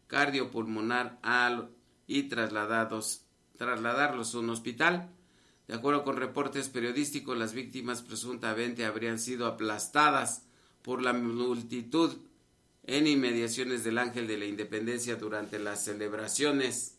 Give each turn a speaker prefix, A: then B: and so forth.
A: cardiopulmonar y trasladarlos a un hospital. De acuerdo con reportes periodísticos, las víctimas presuntamente habrían sido aplastadas por la multitud en inmediaciones del Ángel de la Independencia durante las celebraciones.